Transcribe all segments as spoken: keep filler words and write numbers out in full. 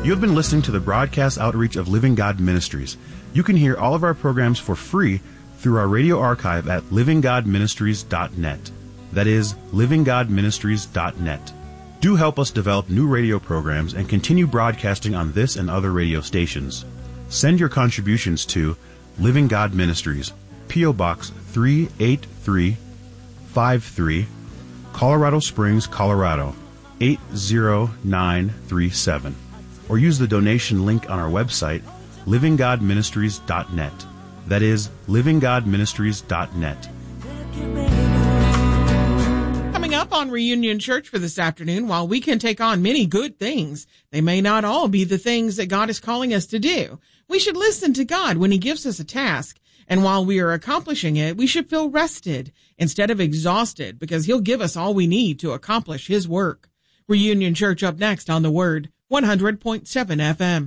You have been listening to the broadcast outreach of Living God Ministries. You can hear all of our programs for free through our radio archive at living god ministries dot net. That is, living god ministries dot net. Do help us develop new radio programs and continue broadcasting on this and other radio stations. Send your contributions to Living God Ministries, P O. Box three eight three five three, Colorado Springs, Colorado eight zero nine three seven. Or use the donation link on our website, living god ministries dot net. That is, living god ministries dot net. Coming up on Reunion Church for this afternoon, while we can take on many good things, they may not all be the things that God is calling us to do. We should listen to God when he gives us a task. And while we are accomplishing it, we should feel rested instead of exhausted, because he'll give us all we need to accomplish his work. Reunion Church up next on The Word, one hundred point seven F M.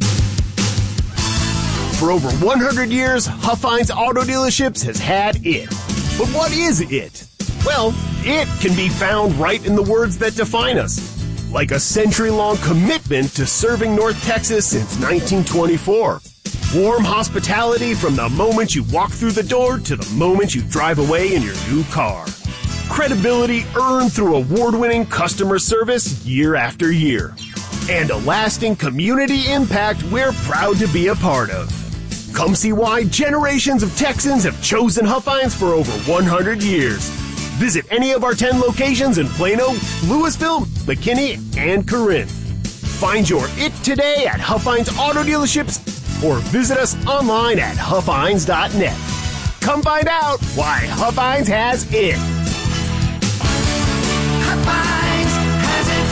For over one hundred years, Huffines Auto Dealerships has had it. But what is it? Well, it can be found right in the words that define us. Like a century-long commitment to serving North Texas since nineteen twenty-four. Warm hospitality from the moment you walk through the door to the moment you drive away in your new car. Credibility earned through award-winning customer service year after year. And a lasting community impact we're proud to be a part of. Come see why generations of Texans have chosen Huffines for over one hundred years. Visit any of our ten locations in Plano, Louisville, McKinney, and Corinth. Find your it today at Huffines Auto Dealerships or visit us online at huffines dot net. Come find out why Huffines has it. Huffines has it.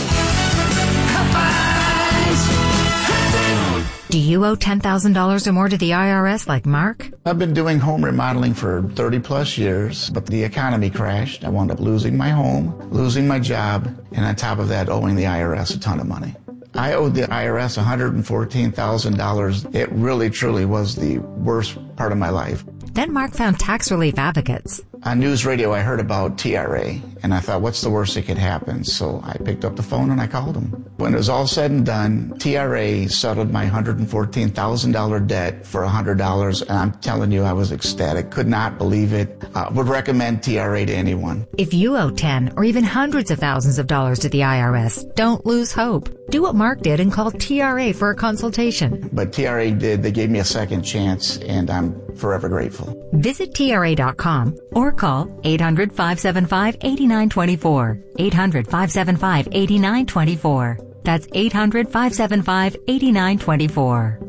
Huffines has it. Do you owe ten thousand dollars or more to the I R S like Mark? I've been doing home remodeling for thirty plus years, but the economy crashed. I wound up losing my home, losing my job, and on top of that, owing the I R S a ton of money. I owed the I R S one hundred fourteen thousand dollars. It really, truly was the worst part of my life. Then Mark found tax relief advocates. On news radio, I heard about T R A, and I thought, what's the worst that could happen? So I picked up the phone and I called them. When it was all said and done, T R A settled my one hundred fourteen thousand dollars debt for one hundred dollars, and I'm telling you, I was ecstatic. Could not believe it. Uh, would recommend T R A to anyone. If you owe ten or even hundreds of thousands of dollars to the I R S, don't lose hope. Do what Mark did and call T R A for a consultation. But T R A did. They gave me a second chance, and I'm forever grateful. Visit T R A dot com or call eight hundred, five seven five, eight nine two four. eight hundred, five seven five, eight nine two four. That's eight hundred, five seven five, eight nine two four.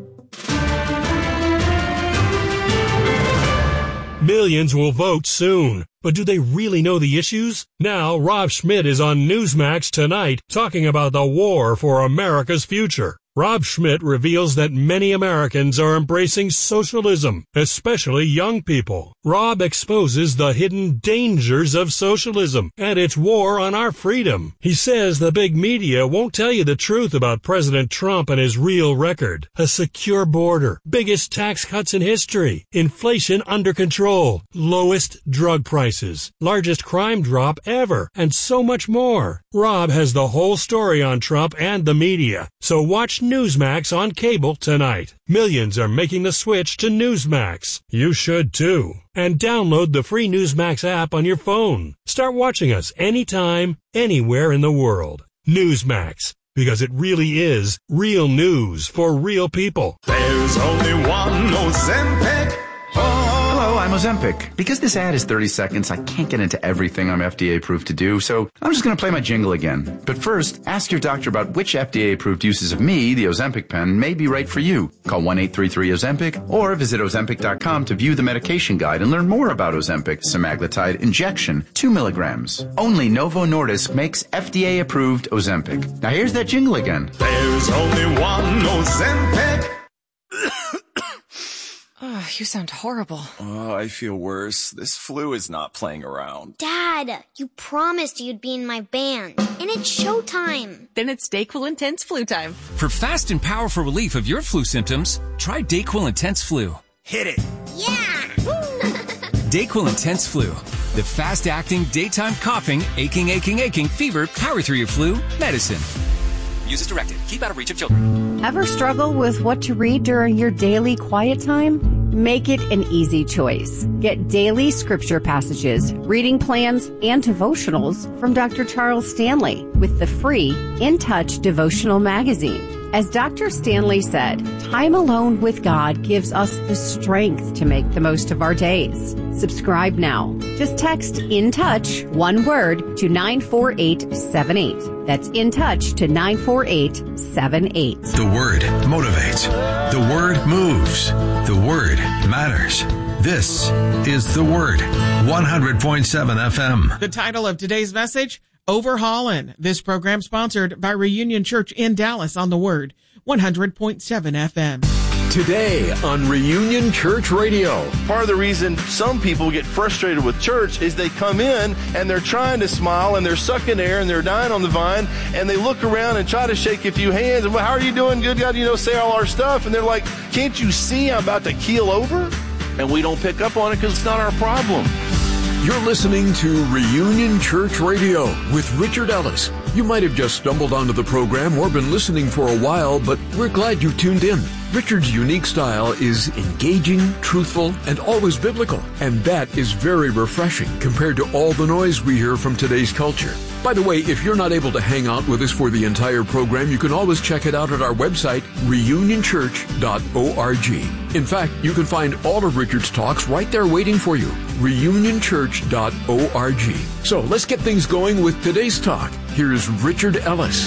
Millions will vote soon. But do they really know the issues? Now, Rob Schmidt is on Newsmax tonight talking about the war for America's future. Rob Schmidt reveals that many Americans are embracing socialism, especially young people. Rob exposes the hidden dangers of socialism and its war on our freedom. He says the big media won't tell you the truth about President Trump and his real record. A secure border, biggest tax cuts in history, inflation under control, lowest drug prices, largest crime drop ever, and so much more. Rob has the whole story on Trump and the media, so watch Newsmax on cable tonight. Millions are making the switch to Newsmax. You should too. And download the free Newsmax app on your phone. Start watching us anytime, anywhere in the world. Newsmax, because it really is real news for real people. There's only one Ozempic. Hello, I'm Ozempic. Because this ad is thirty seconds, I can't get into everything I'm F D A approved to do, so I'm just going to play my jingle again. But first, ask your doctor about which F D A approved uses of me, the Ozempic pen, may be right for you. Call one eight three three Ozempic or visit Ozempic dot com to view the medication guide and learn more about Ozempic semaglutide injection, two milligrams. Only Novo Nordisk makes F D A approved Ozempic. Now here's that jingle again. There's only one Ozempic. Oh, you sound horrible. Oh, I feel worse. This flu is not playing around. Dad, you promised you'd be in my band, and it's showtime. Then it's DayQuil Intense Flu time. For fast and powerful relief of your flu symptoms, try DayQuil Intense Flu. Hit it. Yeah! DayQuil Intense Flu. The fast-acting, daytime coughing, aching, aching, aching, fever, power through your flu medicine. Use as directed. Keep out of reach of children. Ever struggle with what to read during your daily quiet time? Make it an easy choice. Get daily scripture passages, reading plans, and devotionals from Doctor Charles Stanley with the free In Touch devotional magazine. As Doctor Stanley said, time alone with God gives us the strength to make the most of our days. Subscribe now. Just text In Touch, one word, to nine four eight seven eight. That's In Touch to nine four eight seven eight. The Word motivates. The Word moves. The Word matters. This is The Word, one hundred point seven F M. The title of today's message, Overhauling. This program sponsored by Reunion Church in Dallas on The Word, one hundred point seven F M. Today on Reunion Church Radio. Part of the reason some people get frustrated with church is they come in and they're trying to smile and they're sucking air and they're dying on the vine and they look around and try to shake a few hands and, well, how are you doing? Good God, you know, say all our stuff. And they're like, can't you see I'm about to keel over? And we don't pick up on it because it's not our problem. You're listening to Reunion Church Radio with Richard Ellis. You might have just stumbled onto the program or been listening for a while, but we're glad you tuned in. Richard's unique style is engaging, truthful, and always biblical. And that is very refreshing compared to all the noise we hear from today's culture. By the way, if you're not able to hang out with us for the entire program, you can always check it out at our website, reunion church dot org. In fact, you can find all of Richard's talks right there waiting for you, reunion church dot org. So let's get things going with today's talk. Here's Richard Ellis.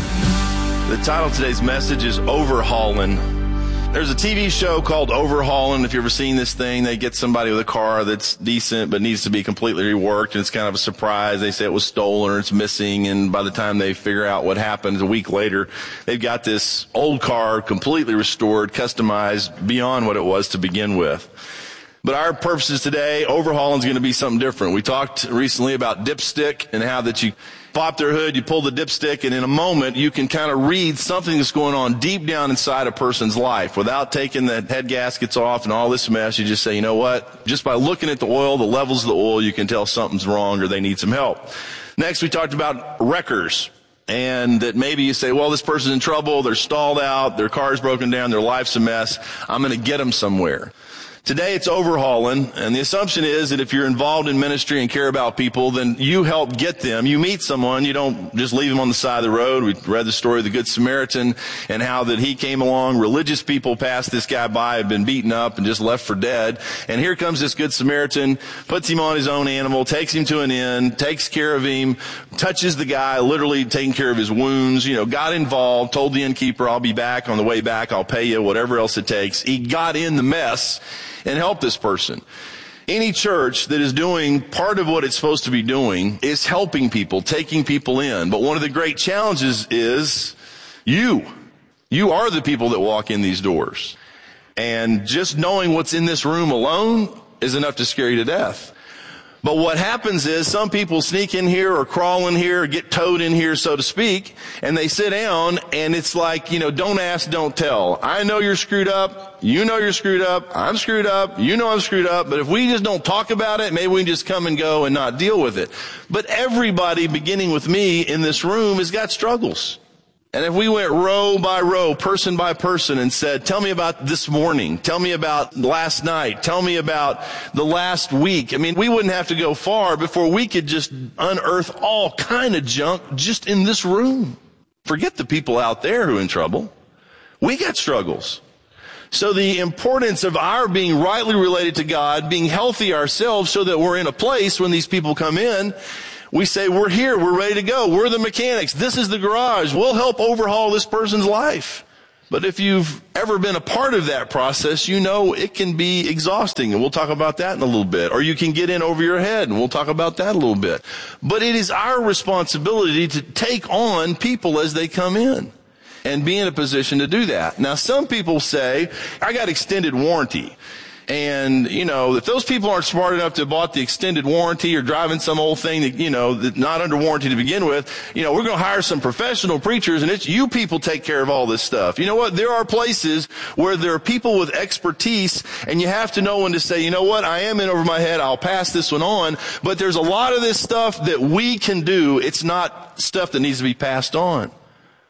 The title of today's message is Overhauling. There's a T V show called Overhauling. If you've ever seen this thing, they get somebody with a car that's decent but needs to be completely reworked, and it's kind of a surprise. They say it was stolen or it's missing, and by the time they figure out what happened a week later, they've got this old car completely restored, customized beyond what it was to begin with. But our purposes today, overhauling is going to be something different. We talked recently about dipstick and how that you pop their hood, you pull the dipstick, and in a moment you can kind of read something that's going on deep down inside a person's life without taking the head gaskets off and all this mess. You just say, you know what? Just by looking at the oil, the levels of the oil, you can tell something's wrong or they need some help. Next, we talked about wreckers. And that maybe you say, well, this person's in trouble, they're stalled out, their car's broken down, their life's a mess, I'm going to get them somewhere. Today it's overhauling, and the assumption is that if you're involved in ministry and care about people, then you help get them. You meet someone, you don't just leave them on the side of the road. We read the story of the Good Samaritan and how that he came along. Religious people passed this guy by, had been beaten up and just left for dead. And here comes this Good Samaritan, puts him on his own animal, takes him to an inn, takes care of him, touches the guy, literally taking care of his wounds, you know, got involved, told the innkeeper, I'll be back on the way back, I'll pay you, whatever else it takes. He got in the mess and help this person. Any church that is doing part of what it's supposed to be doing is helping people, taking people in. But one of the great challenges is you. You are the people that walk in these doors. And just knowing what's in this room alone is enough to scare you to death. But what happens is some people sneak in here or crawl in here or get towed in here, so to speak, and they sit down, and it's like, you know, don't ask, don't tell. I know you're screwed up. You know you're screwed up. I'm screwed up. You know I'm screwed up. But if we just don't talk about it, maybe we can just come and go and not deal with it. But everybody, beginning with me in this room, has got struggles. And if we went row by row, person by person, and said, tell me about this morning, tell me about last night, tell me about the last week, I mean, we wouldn't have to go far before we could just unearth all kind of junk just in this room. Forget the people out there who are in trouble. We got struggles. So the importance of our being rightly related to God, being healthy ourselves so that we're in a place when these people come in, we say, we're here, we're ready to go, we're the mechanics, this is the garage, we'll help overhaul this person's life. But if you've ever been a part of that process, you know it can be exhausting, and we'll talk about that in a little bit. Or you can get in over your head, and we'll talk about that a little bit. But it is our responsibility to take on people as they come in and be in a position to do that. Now, some people say, I got extended warranty. And, you know, if those people aren't smart enough to have bought the extended warranty or driving some old thing that, you know, that's not under warranty to begin with, you know, we're going to hire some professional preachers and it's you people take care of all this stuff. You know what? There are places where there are people with expertise and you have to know when to say, you know what? I am in over my head. I'll pass this one on. But there's a lot of this stuff that we can do. It's not stuff that needs to be passed on.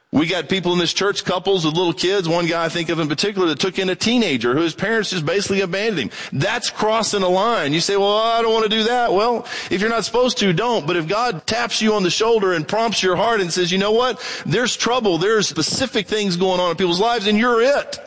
We got people in this church, couples with little kids. One guy I think of in particular that took in a teenager who his parents just basically abandoned him. That's crossing a line. You say, well, I don't want to do that. Well, if you're not supposed to, don't. But if God taps you on the shoulder and prompts your heart and says, you know what? There's trouble. There's specific things going on in people's lives and you're it.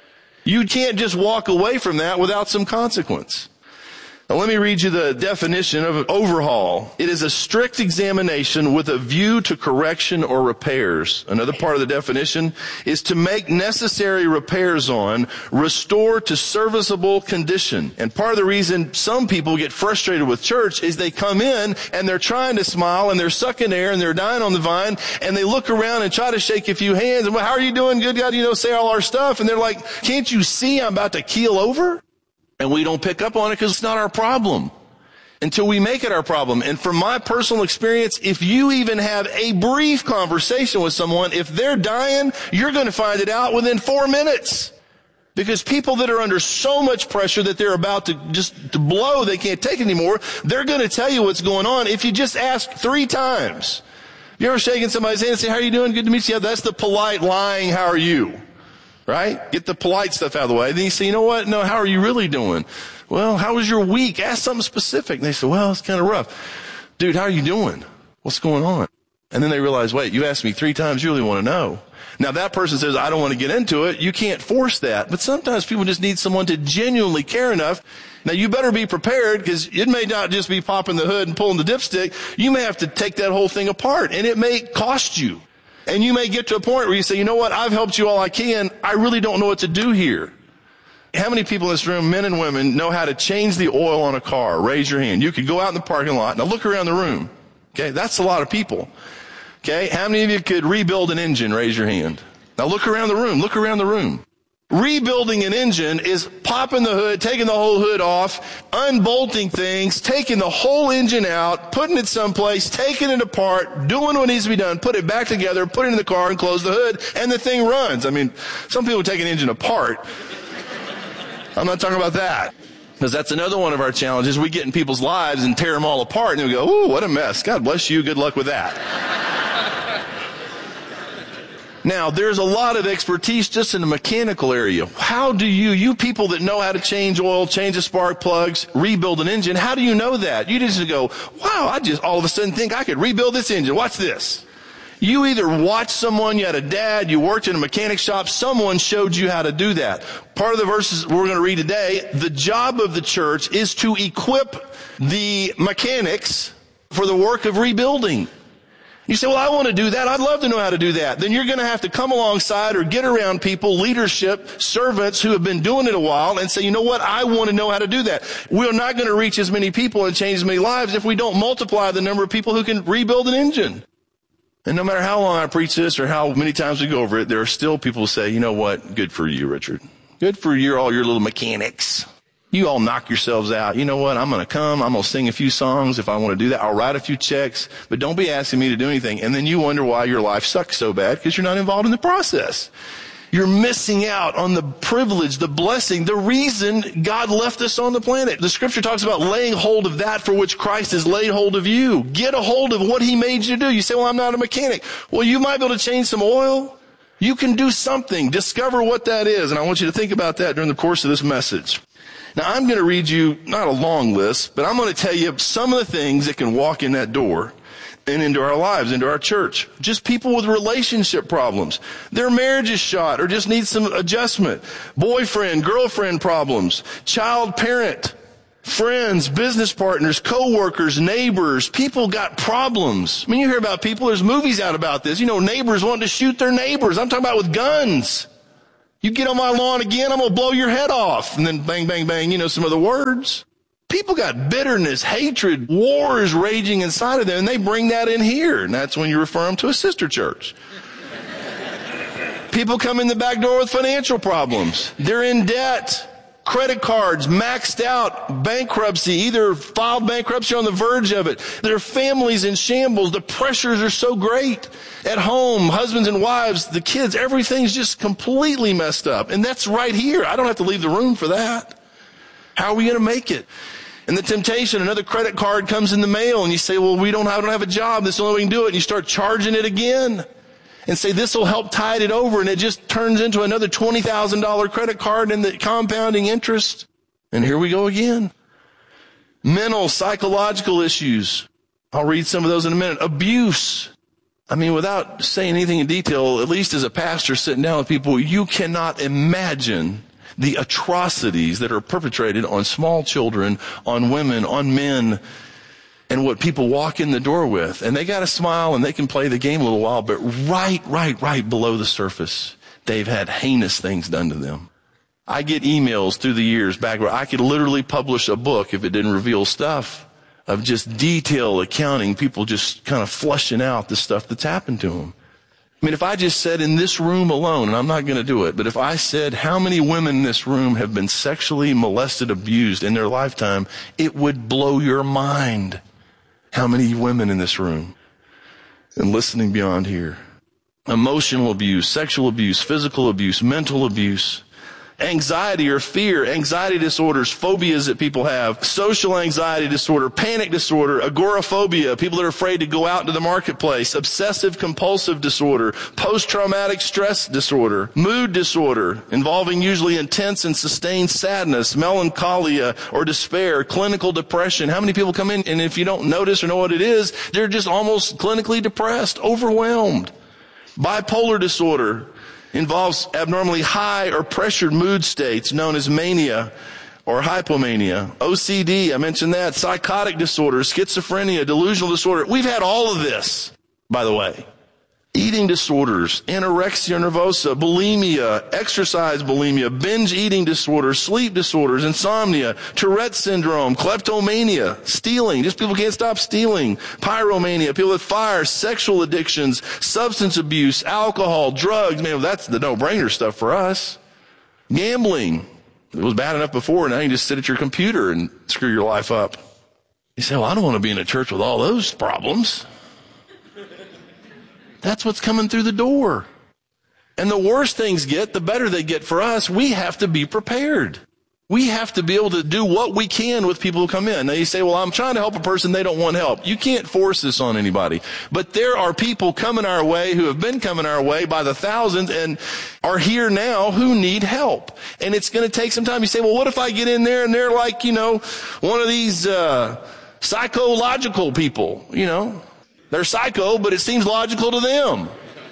You can't just walk away from that without some consequence. Now let me read you the definition of an overhaul. It is a strict examination with a view to correction or repairs. Another part of the definition is to make necessary repairs on, restore to serviceable condition. And part of the reason some people get frustrated with church is they come in and they're trying to smile and they're sucking air and they're dying on the vine and they look around and try to shake a few hands and, well, how are you doing? Good God, you know, say all our stuff. And they're like, can't you see I'm about to keel over? And we don't pick up on it because it's not our problem until we make it our problem. And from my personal experience, if you even have a brief conversation with someone, if they're dying, you're going to find it out within four minutes. Because people that are under so much pressure that they're about to just to blow, they can't take it anymore, they're going to tell you what's going on if you just ask three times. You ever shaking somebody's hand and say, how are you doing? Good to meet you. Yeah, that's the polite lying, how are you? Right? Get the polite stuff out of the way. Then you say, you know what? No, how are you really doing? Well, how was your week? Ask something specific. And they say, well, it's kind of rough. Dude, how are you doing? What's going on? And then they realize, wait, you asked me three times. You really want to know. Now that person says, I don't want to get into it. You can't force that. But sometimes people just need someone to genuinely care enough. Now you better be prepared because it may not just be popping the hood and pulling the dipstick. You may have to take that whole thing apart and it may cost you. And you may get to a point where you say, you know what, I've helped you all I can. I really don't know what to do here. How many people in this room, men and women, know how to change the oil on a car? Raise your hand. You could go out in the parking lot. Now look around the room. Okay, that's a lot of people. Okay, how many of you could rebuild an engine? Raise your hand. Now look around the room. Look around the room. Rebuilding an engine is popping the hood, taking the whole hood off, unbolting things, taking the whole engine out, putting it someplace, taking it apart, doing what needs to be done, put it back together, put it in the car and close the hood, and the thing runs. I mean, some people take an engine apart. I'm not talking about that. Because that's another one of our challenges. We get in people's lives and tear them all apart and we go, ooh, what a mess. God bless you. Good luck with that. Now, there's a lot of expertise just in the mechanical area. How do you, you people that know how to change oil, change the spark plugs, rebuild an engine, how do you know that? You just go, wow, I just all of a sudden think I could rebuild this engine. Watch this. You either watched someone, you had a dad, you worked in a mechanic shop, someone showed you how to do that. Part of the verses we're going to read today, the job of the church is to equip the mechanics for the work of rebuilding. You say, well, I want to do that. I'd love to know how to do that. Then you're going to have to come alongside or get around people, leadership, servants who have been doing it a while and say, you know what? I want to know how to do that. We're not going to reach as many people and change as many lives if we don't multiply the number of people who can rebuild an engine. And no matter how long I preach this or how many times we go over it, there are still people who say, you know what? Good for you, Richard. Good for you, all your little mechanics. You all knock yourselves out. You know what? I'm going to come. I'm going to sing a few songs if I want to do that. I'll write a few checks, but don't be asking me to do anything. And then you wonder why your life sucks so bad because you're not involved in the process. You're missing out on the privilege, the blessing, the reason God left us on the planet. The scripture talks about laying hold of that for which Christ has laid hold of you. Get a hold of what he made you do. You say, well, I'm not a mechanic. Well, you might be able to change some oil. You can do something. Discover what that is. And I want you to think about that during the course of this message. Now, I'm going to read you, not a long list, but I'm going to tell you some of the things that can walk in that door and into our lives, into our church. Just people with relationship problems. Their marriage is shot or just needs some adjustment. Boyfriend, girlfriend problems. Child, parent, friends, business partners, co-workers, neighbors. People got problems. I mean, you hear about people, there's movies out about this. You know, neighbors wanting to shoot their neighbors. I'm talking about with guns. You get on my lawn again, I'm going to blow your head off. And then bang, bang, bang, you know, some other words. People got bitterness, hatred, war is raging inside of them, and they bring that in here. And that's when you refer them to a sister church. People come in the back door with financial problems. They're in debt. Credit cards maxed out, bankruptcy, either filed bankruptcy or on the verge of it. Their families in shambles. The pressures are so great. At home, husbands and wives, the kids, everything's just completely messed up. And that's right here. I don't have to leave the room for that. How are we going to make it? And the temptation, another credit card comes in the mail and you say, well, we don't, I don't have a job. This is the only way we can do it. And you start charging it again. and say this will help tide it over, and it just turns into another twenty thousand dollars credit card and the compounding interest. And here we go again. Mental, psychological issues. I'll read some of those in a minute. Abuse. I mean, without saying anything in detail, at least as a pastor sitting down with people, you cannot imagine the atrocities that are perpetrated on small children, on women, on men, and what people walk in the door with. And they got to smile and they can play the game a little while, but right, right, right below the surface, they've had heinous things done to them. I get emails through the years back where I could literally publish a book if it didn't reveal stuff of just detailed accounting, people just kind of flushing out the stuff that's happened to them. I mean, if I just said in this room alone, and I'm not going to do it, but if I said how many women in this room have been sexually molested, abused in their lifetime, it would blow your mind. How many women in this room? And listening beyond here. Emotional abuse, sexual abuse, physical abuse, mental abuse, anxiety or fear, anxiety disorders, phobias that people have, social anxiety disorder, panic disorder, agoraphobia, people that are afraid to go out into the marketplace, obsessive compulsive disorder, post-traumatic stress disorder, mood disorder, involving usually intense and sustained sadness, melancholia or despair, clinical depression. How many people come in and if you don't notice or know what it is, they're just almost clinically depressed, overwhelmed. Bipolar disorder involves abnormally high or pressured mood states known as mania or hypomania. O C D, I mentioned that. Psychotic disorder, schizophrenia, delusional disorder. We've had all of this, by the way. Eating disorders, anorexia nervosa, bulimia, exercise bulimia, binge eating disorders, sleep disorders, insomnia, Tourette syndrome, kleptomania, stealing, just people can't stop stealing, pyromania, people with fire, sexual addictions, substance abuse, alcohol, drugs. Man, that's the no-brainer stuff for us. Gambling. It was bad enough before, now you just sit at your computer and screw your life up. You say, well, I don't want to be in a church with all those problems. That's what's coming through the door. And the worse things get, the better they get for us. We have to be prepared. We have to be able to do what we can with people who come in. Now you say, well, I'm trying to help a person, they don't want help. You can't force this on anybody. But there are people coming our way who have been coming our way by the thousands and are here now who need help. And it's going to take some time. You say, well, what if I get in there and they're like, you know, one of these uh psychological people, you know. They're psycho, but it seems logical to them.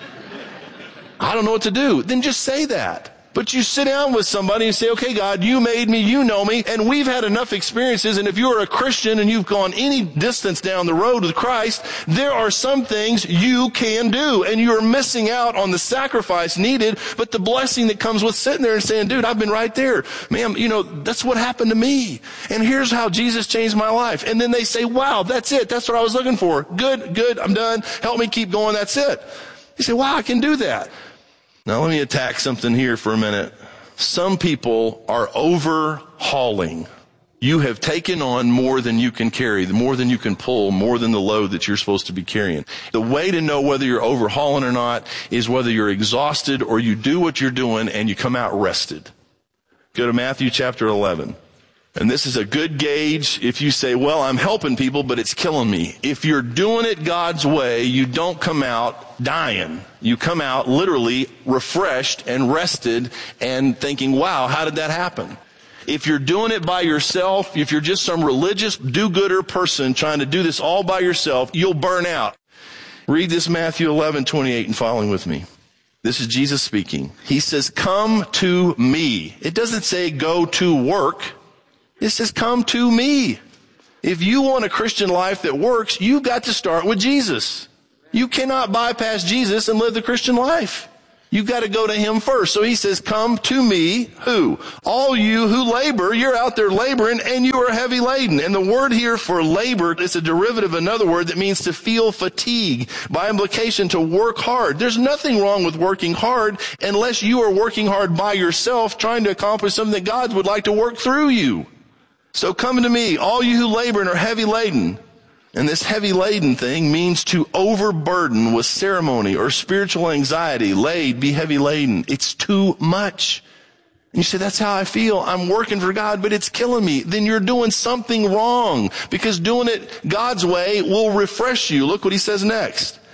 I don't know what to do. Then just say that. But you sit down with somebody and say, okay, God, you made me, you know me, and we've had enough experiences, and if you're a Christian and you've gone any distance down the road with Christ, there are some things you can do, and you're missing out on the sacrifice needed, but the blessing that comes with sitting there and saying, dude, I've been right there. Man, you know, that's what happened to me, and here's how Jesus changed my life. And then they say, wow, that's it. That's what I was looking for. Good, good, I'm done. Help me keep going. That's it. You say, wow, I can do that. Now let me attack something here for a minute. Some people are overhauling. You have taken on more than you can carry, more than you can pull, more than the load that you're supposed to be carrying. The way to know whether you're overhauling or not is whether you're exhausted or you do what you're doing and you come out rested. Go to Matthew chapter eleven. And this is a good gauge if you say, well, I'm helping people, but it's killing me. If you're doing it God's way, you don't come out dying. You come out literally refreshed and rested and thinking, wow, how did that happen? If you're doing it by yourself, if you're just some religious do-gooder person trying to do this all by yourself, you'll burn out. Read this Matthew eleven twenty-eight and following with me. This is Jesus speaking. He says, come to me. It doesn't say go to work. It says, come to me. If you want a Christian life that works, you've got to start with Jesus. You cannot bypass Jesus and live the Christian life. You've got to go to him first. So he says, come to me, who? All you who labor, you're out there laboring and you are heavy laden. And the word here for labor is a derivative of another word that means to feel fatigue. By implication, to work hard. There's nothing wrong with working hard unless you are working hard by yourself, trying to accomplish something that God would like to work through you. So come to me, all you who labor and are heavy laden. And this heavy laden thing means to overburden with ceremony or spiritual anxiety. Laid, be heavy laden. It's too much. And you say, that's how I feel. I'm working for God, but it's killing me. Then you're doing something wrong, because doing it God's way will refresh you. Look what he says next.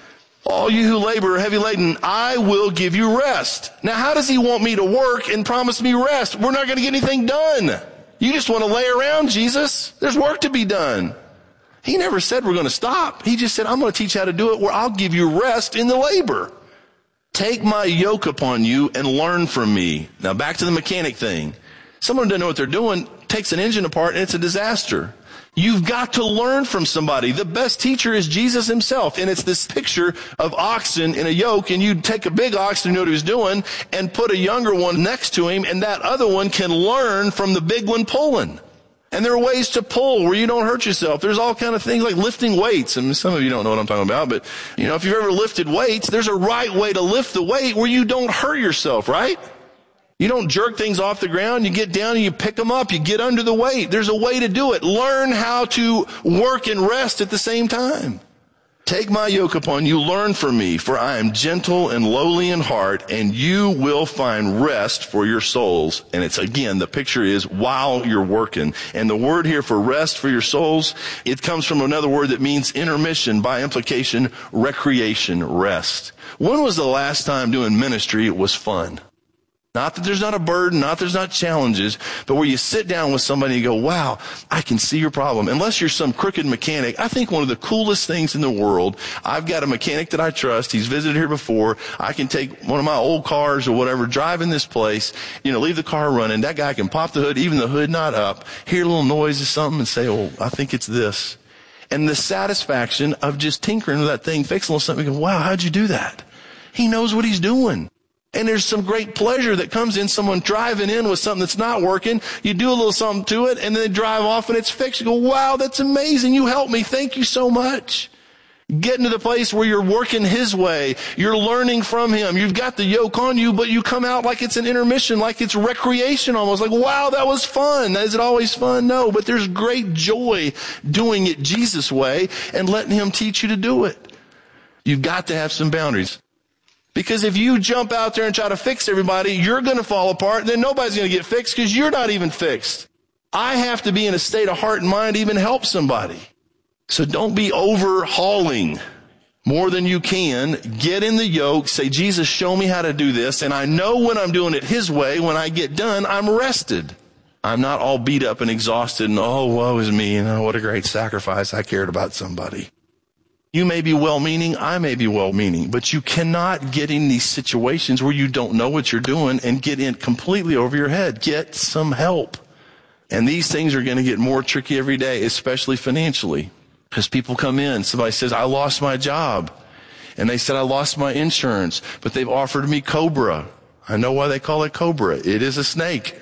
All you who labor are heavy laden, I will give you rest. Now, how does he want me to work and promise me rest? We're not going to get anything done. You just want to lay around, Jesus. There's work to be done. He never said we're going to stop. He just said, I'm going to teach you how to do it where I'll give you rest in the labor. Take my yoke upon you and learn from me. Now, back to the mechanic thing. Someone who doesn't know what they're doing takes an engine apart and it's a disaster. You've got to learn from somebody. The best teacher is Jesus himself. And it's this picture of oxen in a yoke, and you take a big ox to know what he was doing and put a younger one next to him, and that other one can learn from the big one pulling. And there are ways to pull where you don't hurt yourself. There's all kind of things like lifting weights. I mean, some of you don't know what I'm talking about, but you know, if you've ever lifted weights, there's a right way to lift the weight where you don't hurt yourself, right? You don't jerk things off the ground. You get down and you pick them up. You get under the weight. There's a way to do it. Learn how to work and rest at the same time. Take my yoke upon you. Learn from me, for I am gentle and lowly in heart, and you will find rest for your souls. And it's, again, the picture is while you're working. And the word here for rest for your souls, it comes from another word that means intermission, by implication, recreation, rest. When was the last time doing ministry was fun? Not that there's not a burden, not that there's not challenges, but where you sit down with somebody and you go, wow, I can see your problem. Unless you're some crooked mechanic, I think one of the coolest things in the world, I've got a mechanic that I trust. He's visited here before. I can take one of my old cars or whatever, drive in this place, you know, leave the car running. That guy can pop the hood, even the hood not up, hear a little noise or something and say, oh, I think it's this. And the satisfaction of just tinkering with that thing, fixing a little something, you go, wow, how'd you do that? He knows what he's doing. And there's some great pleasure that comes in someone driving in with something that's not working. You do a little something to it, and then they drive off and it's fixed. You go, wow, that's amazing. You helped me. Thank you so much. Getting to the place where you're working his way. You're learning from him. You've got the yoke on you, but you come out like it's an intermission, like it's recreation almost. Like, wow, that was fun. Is it always fun? No, but there's great joy doing it Jesus' way and letting him teach you to do it. You've got to have some boundaries. Because if you jump out there and try to fix everybody, you're going to fall apart. Then nobody's going to get fixed because you're not even fixed. I have to be in a state of heart and mind to even help somebody. So don't be overhauling more than you can. Get in the yoke. Say, Jesus, show me how to do this. And I know when I'm doing it his way, when I get done, I'm rested. I'm not all beat up and exhausted and, oh, woe is me. And oh, what a great sacrifice. I cared about somebody. You may be well-meaning, I may be well-meaning, but you cannot get in these situations where you don't know what you're doing and get in completely over your head. Get some help. And these things are going to get more tricky every day, especially financially. Because people come in, somebody says, I lost my job. And they said, I lost my insurance, but they've offered me Cobra. I know why they call it Cobra. It is a snake.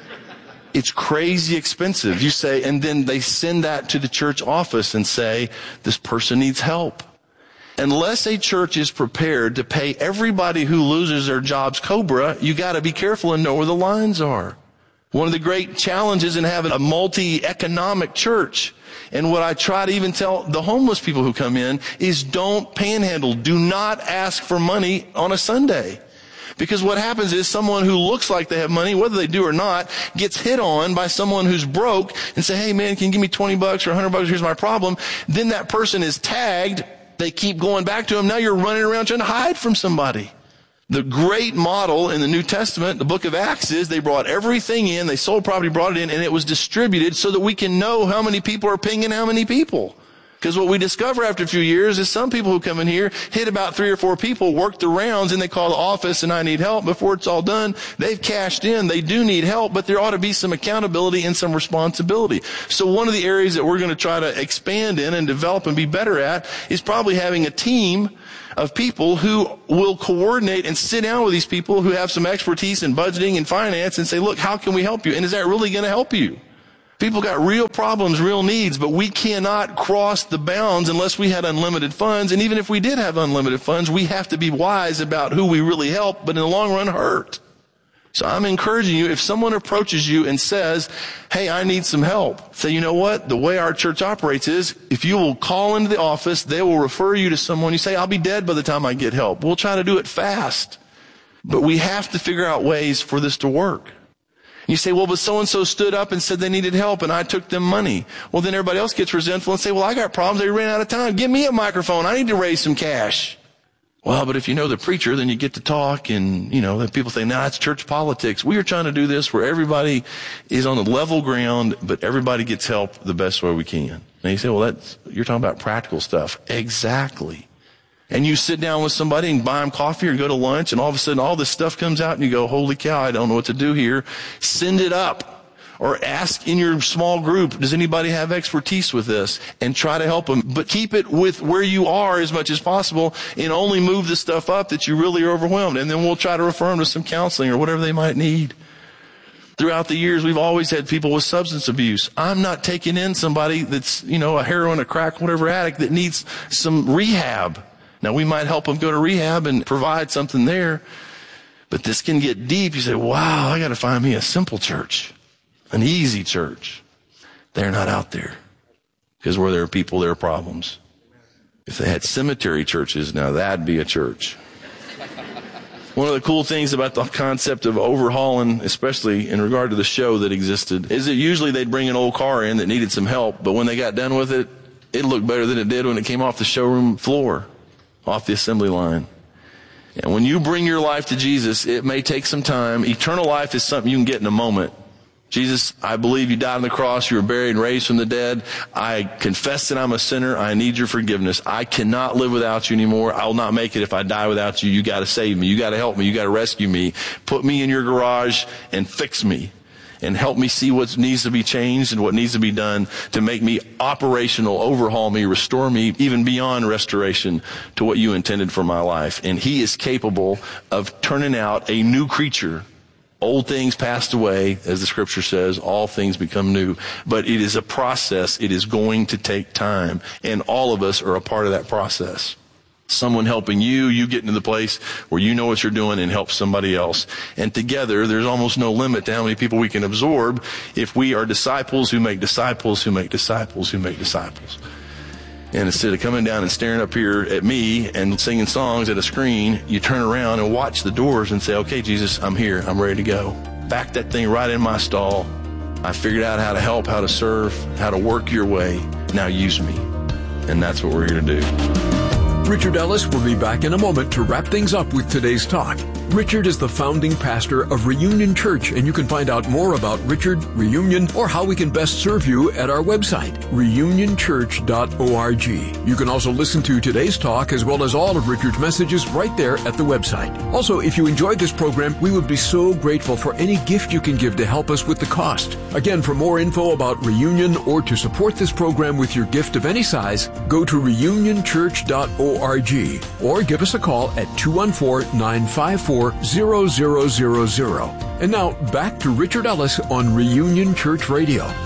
It's crazy expensive. You say, and then they send that to the church office and say, this person needs help. Unless a church is prepared to pay everybody who loses their jobs Cobra, you got to be careful and know where the lines are. One of the great challenges in having a multi-economic church, and what I try to even tell the homeless people who come in, is don't panhandle. Do not ask for money on a Sunday. Because what happens is someone who looks like they have money, whether they do or not, gets hit on by someone who's broke and say, hey man, can you give me twenty bucks or a hundred bucks? Here's my problem. Then that person is tagged. They keep going back to him. Now you're running around trying to hide from somebody. The great model in the New Testament, the book of Acts, is they brought everything in. They sold property, brought it in, and it was distributed so that we can know how many people are pinging how many people. Because what we discover after a few years is some people who come in here hit about three or four people, work the rounds, and they call the office and I need help. Before it's all done, they've cashed in. They do need help, but there ought to be some accountability and some responsibility. So one of the areas that we're going to try to expand in and develop and be better at is probably having a team of people who will coordinate and sit down with these people who have some expertise in budgeting and finance and say, look, how can we help you? And is that really going to help you? People got real problems, real needs, but we cannot cross the bounds unless we had unlimited funds. And even if we did have unlimited funds, we have to be wise about who we really help, but in the long run hurt. So I'm encouraging you, if someone approaches you and says, hey, I need some help, say, you know what? The way our church operates is if you will call into the office, they will refer you to someone. You say, I'll be dead by the time I get help. We'll try to do it fast. But we have to figure out ways for this to work. You say, well, but so-and-so stood up and said they needed help and I took them money. Well, then everybody else gets resentful and say, well, I got problems. They ran out of time. Give me a microphone. I need to raise some cash. Well, but if you know the preacher, then you get to talk, and, you know, then people say, nah, it's church politics. We are trying to do this where everybody is on the level ground, but everybody gets help the best way we can. And you say, well, that's, you're talking about practical stuff. Exactly. And you sit down with somebody and buy them coffee or go to lunch, and all of a sudden all this stuff comes out and you go, holy cow, I don't know what to do here. Send it up. Or ask in your small group, does anybody have expertise with this? And try to help them. But keep it with where you are as much as possible, and only move the stuff up that you really are overwhelmed. And then we'll try to refer them to some counseling or whatever they might need. Throughout the years, we've always had people with substance abuse. I'm not taking in somebody that's, you know, a heroin, a crack, whatever addict that needs some rehab. Now, we might help them go to rehab and provide something there. But this can get deep. You say, wow, I got to find me a simple church. An easy church. They're not out there. Because where there are people, there are problems. If they had cemetery churches, now that'd be a church. One of the cool things about the concept of overhauling, especially in regard to the show that existed, is that usually they'd bring an old car in that needed some help, but when they got done with it, it looked better than it did when it came off the showroom floor, off the assembly line. And when you bring your life to Jesus, it may take some time. Eternal life is something you can get in a moment. Jesus, I believe you died on the cross, you were buried and raised from the dead. I confess that I'm a sinner. I need your forgiveness. I cannot live without you anymore. I will not make it if I die without you. You got to save me. You got to help me. You got to rescue me. Put me in your garage and fix me and help me see what needs to be changed and what needs to be done to make me operational, overhaul me, restore me, even beyond restoration to what you intended for my life. And he is capable of turning out a new creature. Old things passed away, as the scripture says, all things become new. But it is a process. It is going to take time. And all of us are a part of that process. Someone helping you, you get into the place where you know what you're doing and help somebody else. And together, there's almost no limit to how many people we can absorb if we are disciples who make disciples who make disciples who make disciples. And instead of coming down and staring up here at me and singing songs at a screen, you turn around and watch the doors and say, okay, Jesus, I'm here. I'm ready to go. Back that thing right in my stall. I figured out how to help, how to serve, how to work your way. Now use me. And that's what we're here to do. Richard Ellis will be back in a moment to wrap things up with today's talk. Richard is the founding pastor of Reunion Church, and you can find out more about Richard, Reunion, or how we can best serve you at our website, reunion church dot org. You can also listen to today's talk as well as all of Richard's messages right there at the website. Also, if you enjoyed this program, we would be so grateful for any gift you can give to help us with the cost. Again, for more info about Reunion or to support this program with your gift of any size, go to reunion church dot org or give us a call at two one four, nine five four, zero zero zero zero. And now back to Richard Ellis on Reunion Church Radio. All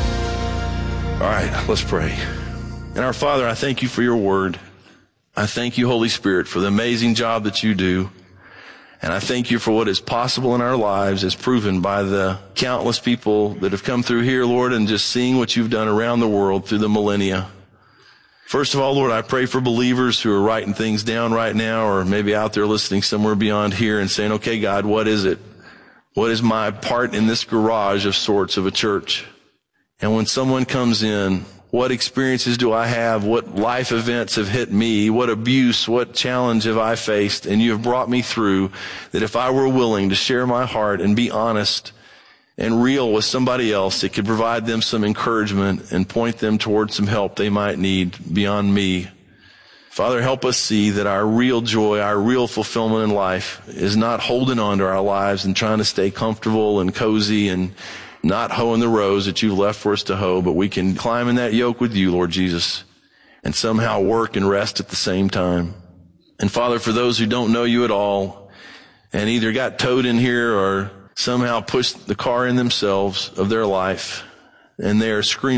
right, let's pray. And our Father, I thank you for your word. I thank you, Holy Spirit, for the amazing job that you do. And I thank you for what is possible in our lives as proven by the countless people that have come through here, Lord, and just seeing what you've done around the world through the millennia. First of all, Lord, I pray for believers who are writing things down right now or maybe out there listening somewhere beyond here and saying, okay, God, what is it? What is my part in this garage of sorts of a church? And when someone comes in, what experiences do I have? What life events have hit me? What abuse, what challenge have I faced? And you have brought me through that if I were willing to share my heart and be honest and real with somebody else, it could provide them some encouragement and point them towards some help they might need beyond me. Father, help us see that our real joy, our real fulfillment in life is not holding on to our lives and trying to stay comfortable and cozy and not hoeing the rows that you've left for us to hoe, but we can climb in that yoke with you, Lord Jesus, and somehow work and rest at the same time. And Father, for those who don't know you at all and either got towed in here or somehow pushed the car in themselves of their life and they are screaming